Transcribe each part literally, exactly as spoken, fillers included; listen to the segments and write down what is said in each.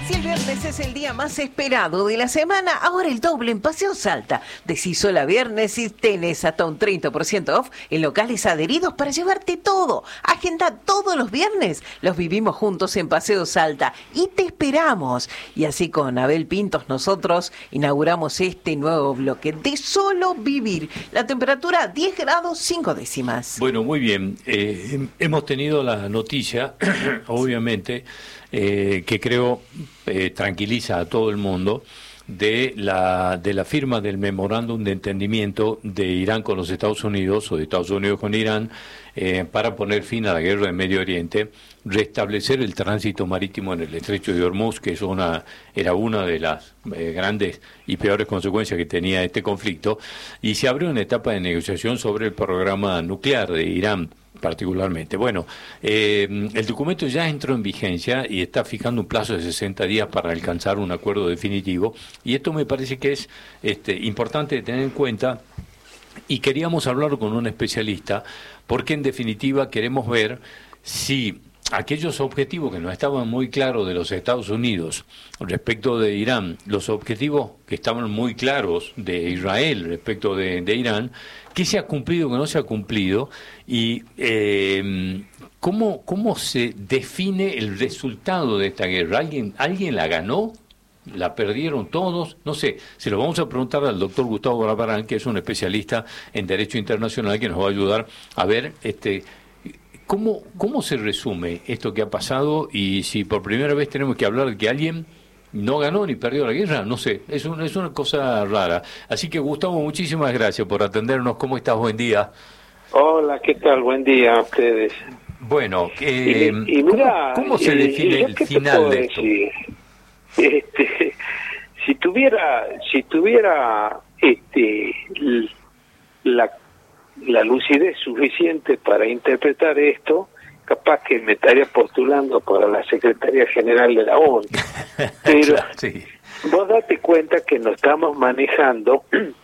Si el viernes es el día más esperado de la semana, ahora el doble en Paseo Salta. Decí sola viernes y tenés hasta un treinta por ciento off en locales adheridos para llevarte todo. Agenda todos los viernes. Los vivimos juntos en Paseo Salta y te esperamos. Y así con Abel Pintos nosotros inauguramos este nuevo bloque de Solo Vivir. La temperatura diez grados cinco décimas. Bueno, muy bien. Eh, hemos tenido la noticia, obviamente, eh, que creo eh, tranquiliza a todo el mundo, de la de la firma del memorándum de entendimiento de Irán con los Estados Unidos o de Estados Unidos con Irán eh, para poner fin a la guerra en Medio Oriente, restablecer el tránsito marítimo en el Estrecho de Hormuz, que es una era una de las eh, grandes y peores consecuencias que tenía este conflicto, y se abrió una etapa de negociación sobre el programa nuclear de Irán particularmente. Bueno, eh, el documento ya entró en vigencia y está fijando un plazo de sesenta días para alcanzar un acuerdo definitivo, y esto me parece que es este, importante tener en cuenta, y queríamos hablar con un especialista porque en definitiva queremos ver si aquellos objetivos que no estaban muy claros de los Estados Unidos respecto de Irán, los objetivos que estaban muy claros de Israel respecto de, de Irán, qué se ha cumplido, qué no se ha cumplido, y eh, cómo, cómo se define el resultado de esta guerra. ¿Alguien, alguien la ganó? ¿La perdieron todos? No sé, se lo vamos a preguntar al doctor Gustavo Barbarán, que es un especialista en Derecho Internacional, que nos va a ayudar a ver este cómo, cómo se resume esto que ha pasado, y si por primera vez tenemos que hablar de que alguien no ganó ni perdió la guerra, no sé, es, un, es una cosa rara. Así que, Gustavo, muchísimas gracias por atendernos. ¿Cómo estás? Buen día. Hola, ¿qué tal? Buen día a ustedes. Bueno, eh, y, y mira, ¿cómo, cómo se define el final de esto? Decir? Este, si tuviera, si tuviera este, la, la lucidez suficiente para interpretar esto, capaz que me estaría postulando para la Secretaría General de la ONU. Pero claro, sí. Vos date cuenta que nos estamos manejando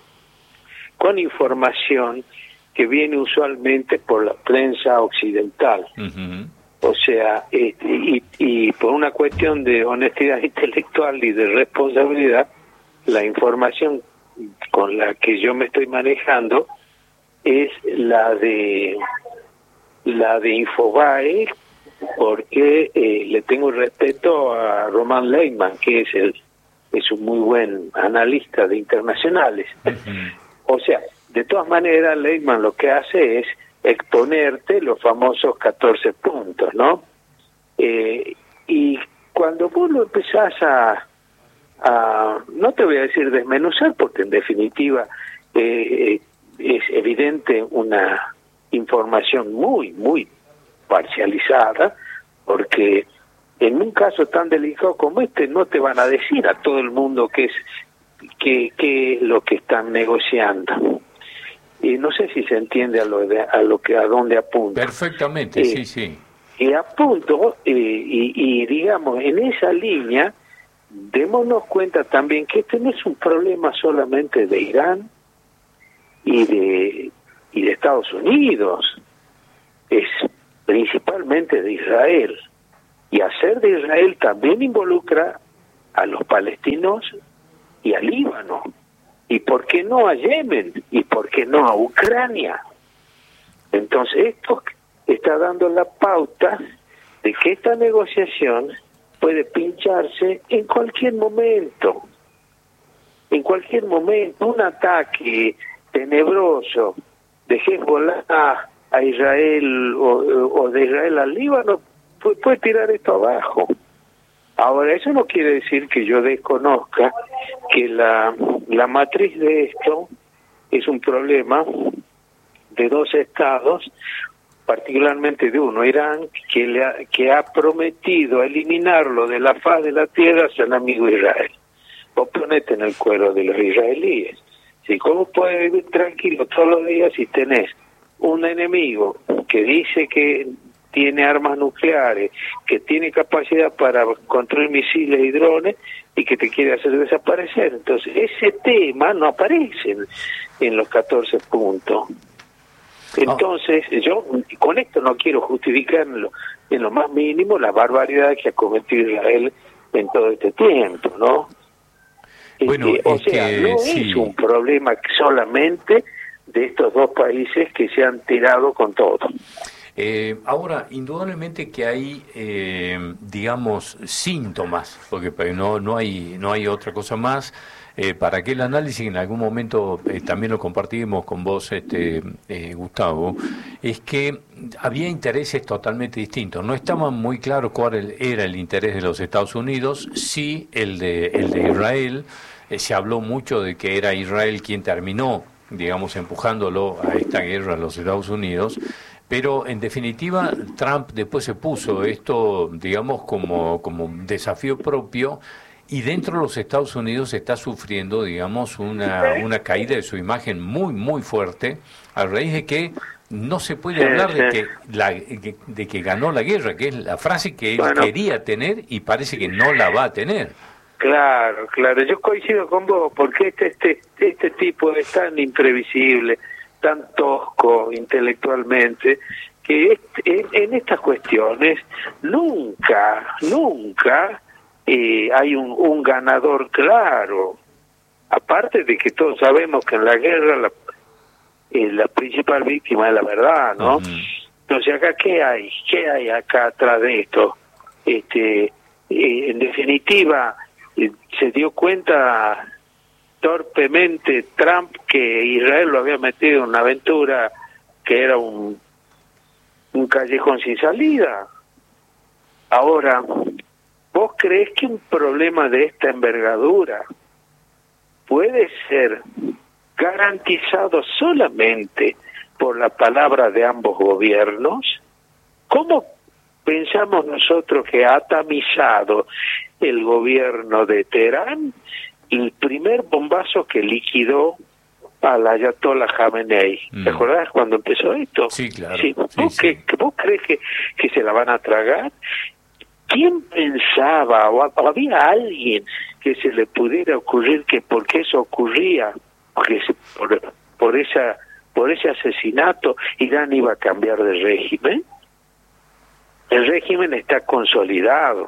con información que viene usualmente por la prensa occidental. Uh-huh. O sea, este, y, y por una cuestión de honestidad intelectual y de responsabilidad, la información con la que yo me estoy manejando es la de la de Infobae, porque eh, le tengo respeto a Roman Leiman, que es el es un muy buen analista de internacionales. Uh-huh. O sea, de todas maneras, Leiman lo que hace es exponerte los famosos catorce puntos, ¿no? Eh, y cuando vos lo empezás a, a, no te voy a decir desmenuzar, porque en definitiva eh, es evidente una información muy, muy parcializada, porque en un caso tan delicado como este no te van a decir a todo el mundo qué es, qué, qué es lo que están negociando. Y no sé si se entiende a lo de, a lo que a dónde apunto. Perfectamente, eh, sí, sí. Y apunto eh, y, y digamos en esa línea démonos cuenta también que este no es un problema solamente de Irán y de y de Estados Unidos, es principalmente de Israel, y hacer de Israel también involucra a los palestinos y al Líbano. ¿Y por qué no a Yemen? ¿Y por qué no a Ucrania? Entonces esto está dando la pauta de que esta negociación puede pincharse en cualquier momento. En cualquier momento, un ataque tenebroso de Hezbollah a Israel o, o de Israel al Líbano puede, puede tirar esto abajo. Ahora, eso no quiere decir que yo desconozca que la, la matriz de esto es un problema de dos estados, particularmente de uno, Irán, que, le ha, que ha prometido eliminarlo de la faz de la tierra hacia el amigo Israel. Vos ponete en el cuero de los israelíes. Si ¿Cómo puedes vivir tranquilo todos los días si tenés un enemigo que dice que tiene armas nucleares, que tiene capacidad para construir misiles y drones y que te quiere hacer desaparecer? Entonces, ese tema no aparece en, en los catorce puntos. Entonces, oh. yo con esto no quiero justificar en lo, en lo más mínimo la barbaridad que ha cometido Israel en todo este tiempo, ¿no? Bueno, este, o es sea, que, no sí. es un problema solamente de estos dos países que se han tirado con todo. Eh, ahora, indudablemente que hay, eh, digamos, síntomas, porque no, no hay, no hay otra cosa más. Eh, para que el análisis, en algún momento eh, también lo compartimos con vos, este, eh, Gustavo, es que había intereses totalmente distintos. No estaba muy claro cuál era el interés de los Estados Unidos, sí el de, el de Israel. Eh, se habló mucho de que era Israel quien terminó, digamos, empujándolo a esta guerra a los Estados Unidos. Pero en definitiva, Trump después se puso esto, digamos, como, como un desafío propio. Y dentro de los Estados Unidos está sufriendo, digamos, una, una caída de su imagen muy, muy fuerte, a raíz de que no se puede sí, hablar sí. de que, la, de que ganó la guerra, que es la frase que él bueno, quería tener y parece que no la va a tener. Claro, claro, yo coincido con vos, porque este, este, este tipo es tan imprevisible, tan tosco intelectualmente, que este, en, en estas cuestiones nunca, nunca... Eh, hay un, un ganador claro, aparte de que todos sabemos que en la guerra la, eh, la principal víctima es la verdad, ¿no? Uh-huh. Entonces acá qué hay, qué hay acá atrás de esto, este, eh, en definitiva eh, se dio cuenta torpemente Trump que Israel lo había metido en una aventura que era un un callejón sin salida. Ahora, ¿vos creés que un problema de esta envergadura puede ser garantizado solamente por la palabra de ambos gobiernos? ¿Cómo pensamos nosotros que ha tamizado el gobierno de Teherán el primer bombazo que liquidó al ayatollah Khamenei? ¿Te mm. acordás cuando empezó esto? Sí, claro. Sí. ¿Vos, sí, que, sí. ¿Vos crees que, que se la van a tragar? ¿Quién pensaba o, o había alguien que se le pudiera ocurrir que porque eso ocurría, porque se, por, por esa por ese asesinato Irán iba a cambiar de régimen? El régimen está consolidado.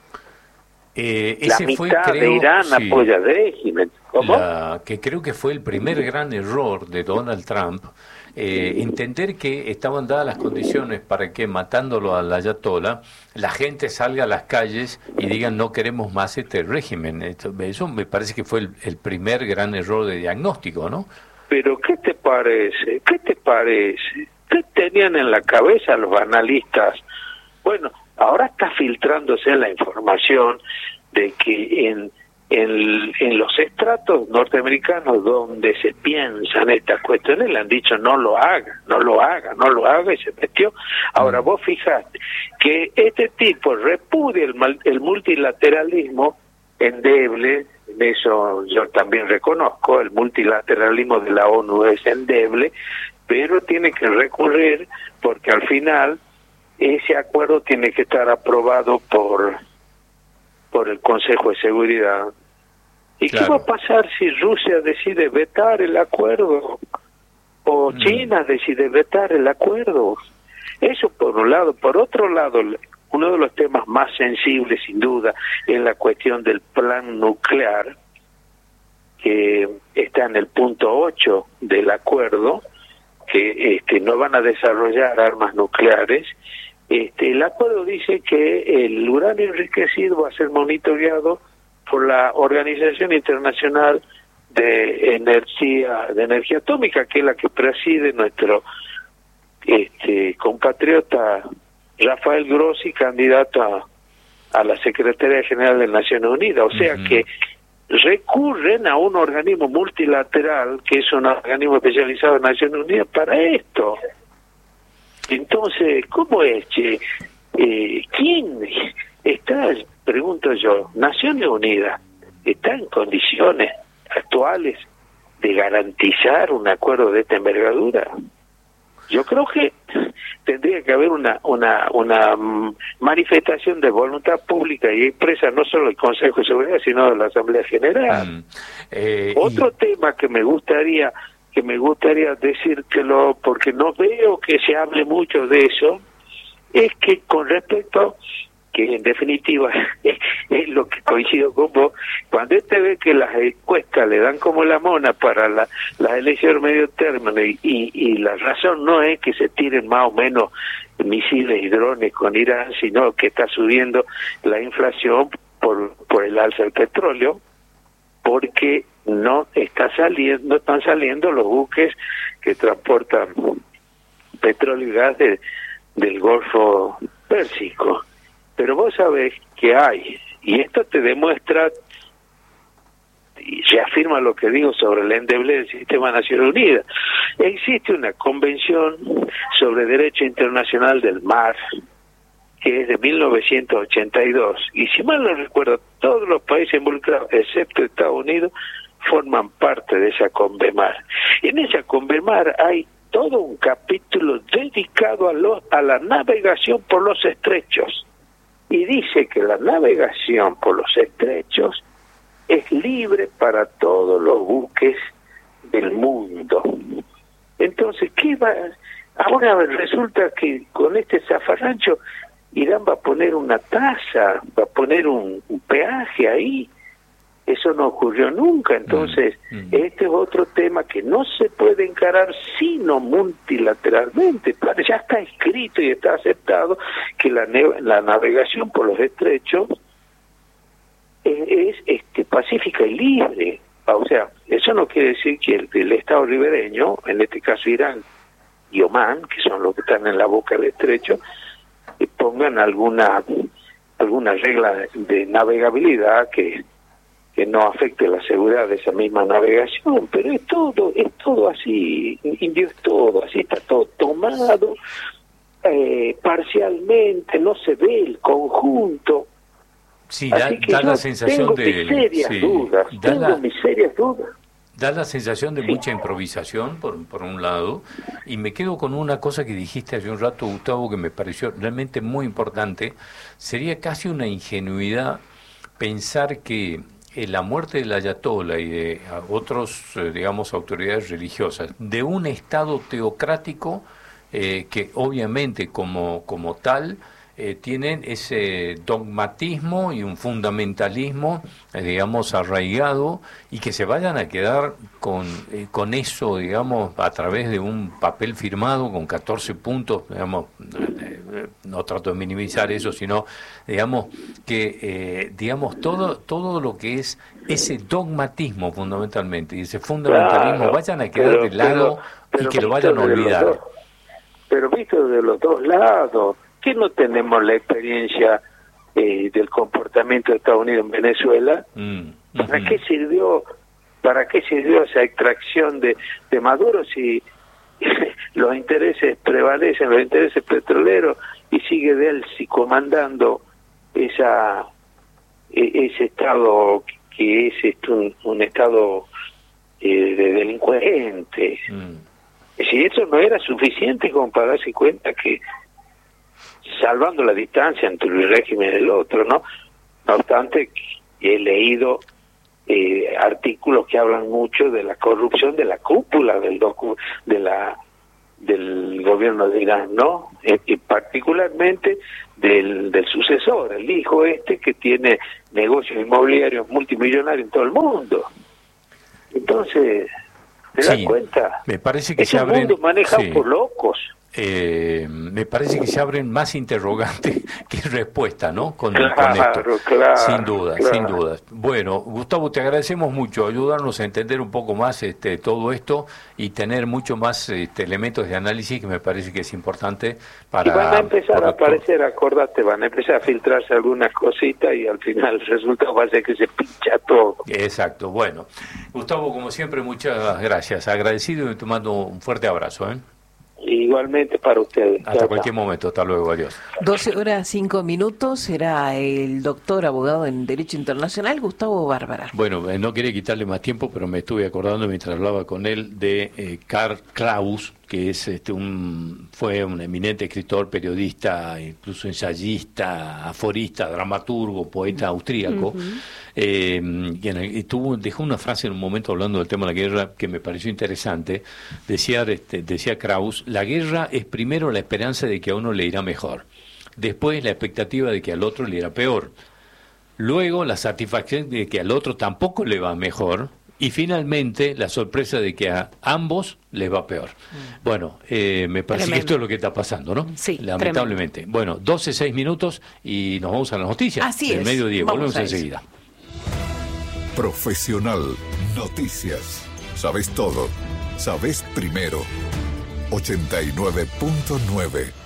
Eh, la ese mitad fue, creo, de Irán sí, apoya el régimen. ¿Cómo? La, que creo que fue el primer gran error de Donald Trump, eh, entender que estaban dadas las condiciones para que, matándolo al ayatollah, la gente salga a las calles y digan no queremos más este régimen. Esto, eso me parece que fue el, el primer gran error de diagnóstico, ¿no? Pero ¿qué te parece? ¿Qué te parece? ¿Qué tenían en la cabeza los analistas? Bueno, ahora está filtrándose la información de que en, en, en los estratos norteamericanos donde se piensan estas cuestiones le han dicho no lo haga, no lo haga, no lo haga y se metió. Ahora vos fijate que este tipo repudia el, el multilateralismo endeble, eso yo también reconozco, el multilateralismo de la ONU es endeble, pero tiene que recurrir porque al final ese acuerdo tiene que estar aprobado por por el Consejo de Seguridad. ¿Y claro. qué va a pasar si Rusia decide vetar el acuerdo? ¿O mm. China decide vetar el acuerdo? Eso por un lado. Por otro lado, uno de los temas más sensibles, sin duda, es la cuestión del plan nuclear, que está en el punto ocho del acuerdo, que este, no van a desarrollar armas nucleares. Este, el acuerdo dice que el uranio enriquecido va a ser monitoreado por la Organización Internacional de Energía de Energía Atómica, que es la que preside nuestro este, compatriota Rafael Grossi, candidato a, a la Secretaría General de Naciones Unidas. O sea uh-huh. que recurren a un organismo multilateral, que es un organismo especializado en Naciones Unidas, para esto. Entonces, ¿cómo es, che? Eh, ¿Quién está, pregunto yo, Naciones Unidas, está en condiciones actuales de garantizar un acuerdo de esta envergadura? Yo creo que tendría que haber una una una manifestación de voluntad pública y expresa no solo del Consejo de Seguridad, sino de la Asamblea General. Mm, eh, Otro y... tema que me gustaría que me gustaría decírtelo, porque no veo que se hable mucho de eso, es que con respecto, que en definitiva es, es lo que coincido con vos, cuando este ve que las encuestas le dan como la mona para la, las elecciones medio término y, y, y la razón no es que se tiren más o menos misiles y drones con Irán, sino que está subiendo la inflación por, por el alza del petróleo, porque no está saliendo, no están saliendo los buques que transportan petróleo y gas de, del Golfo Pérsico. Pero vos sabés que hay, y esto te demuestra y reafirma lo que digo sobre el endeble del sistema de Naciones Unidas. Existe una convención sobre derecho internacional del mar que es de mil novecientos ochenta y dos, y si mal no recuerdo, todos los países involucrados, excepto Estados Unidos, forman parte de esa Convemar. Y en esa Convemar hay todo un capítulo dedicado a, los, a la navegación por los estrechos, y dice que la navegación por los estrechos es libre para todos los buques del mundo. Entonces, ¿qué va? Ahora resulta que con este zafarrancho Irán va a poner una tasa, va a poner un, un peaje ahí. Eso no ocurrió nunca. Entonces, mm, mm. este es otro tema que no se puede encarar sino multilateralmente. Ya está escrito y está aceptado que la, la navegación por los estrechos es, es este, pacífica y libre. O sea, eso no quiere decir que el, el Estado ribereño, en este caso Irán y Omán, que son los que están en la boca del estrecho, pongan alguna alguna regla de, de navegabilidad que que no afecte la seguridad de esa misma navegación, pero es todo, es todo así, Indio es todo, así está todo tomado eh, parcialmente, no se ve el conjunto. Sí, da, da la sensación tengo de... Mis serias sí, dudas, da tengo la, mis serias dudas. Da la sensación de sí. mucha improvisación, por, por un lado, y me quedo con una cosa que dijiste hace un rato, Gustavo, que me pareció realmente muy importante. Sería casi una ingenuidad pensar que eh, la muerte del ayatolá y de otros, eh, digamos, autoridades religiosas, de un Estado teocrático eh, que obviamente como, como tal eh, tienen ese dogmatismo y un fundamentalismo, eh, digamos, arraigado, y que se vayan a quedar con, eh, con eso, digamos, a través de un papel firmado con catorce puntos, digamos, eh, no trato de minimizar eso, sino, digamos, que, eh, digamos, todo, todo lo que es ese dogmatismo fundamentalmente, y ese fundamentalismo, claro, vayan a quedar pero, de lado pero, pero y que lo vayan a olvidar. Dos, pero visto de los dos lados, que no tenemos la experiencia eh, del comportamiento de Estados Unidos en Venezuela. Mm, uh-huh. ¿Para qué sirvió para qué sirvió esa extracción de, de Maduro si los intereses prevalecen, los intereses petroleros, y sigue Delcy comandando esa ese estado que es esto, un, un estado eh, de delincuentes? Mm. Si eso no era suficiente como para darse cuenta que, salvando la distancia entre el régimen y el otro, ¿no? No obstante, he leído eh, artículos que hablan mucho de la corrupción de la cúpula del docu de la del gobierno de Irán, ¿no? Eh, y particularmente del, del sucesor, el hijo este que tiene negocios inmobiliarios multimillonarios en todo el mundo. Entonces, ¿te das sí, cuenta? Me parece que es se un abren, mundo manejado sí. por locos. Eh, me parece que se abren más interrogantes que respuestas, ¿no? Con, claro, con esto. Claro, sin duda, claro. sin dudas. Bueno, Gustavo, te agradecemos mucho ayudarnos a entender un poco más este, todo esto y tener mucho más este, elementos de análisis, que me parece que es importante para... Y van a empezar a aparecer, acordate, van a empezar a filtrarse algunas cositas y al final el resultado va a ser que se pincha todo. Exacto. Bueno, Gustavo, como siempre, muchas gracias. Agradecido y te mando un fuerte abrazo, ¿eh? Igualmente para ustedes. Hasta Chao, cualquier momento. Hasta luego. Adiós. doce horas cinco minutos. Será el doctor abogado en Derecho Internacional, Gustavo Bárbara. Bueno, eh, no quería quitarle más tiempo, pero me estuve acordando mientras hablaba con él de eh, Karl Kraus, que es este un fue un eminente escritor, periodista, incluso ensayista, aforista, dramaturgo, poeta austríaco. Uh-huh. Eh, y, en el, y tuvo, dejó una frase en un momento hablando del tema de la guerra que me pareció interesante. Decía, este, decía Kraus: la guerra es primero la esperanza de que a uno le irá mejor, después la expectativa de que al otro le irá peor, luego la satisfacción de que al otro tampoco le va mejor, y finalmente la sorpresa de que a ambos les va peor. Mm. Bueno, eh, me parece tremendo. Que esto es lo que está pasando, ¿no? Sí, lamentablemente. Tremendo. Bueno, doce, seis minutos y nos vamos a las noticias. Así del es. mediodía. Vamos Volvemos enseguida. Profesional Noticias. Sabes todo. Sabes primero. ochenta y nueve punto nueve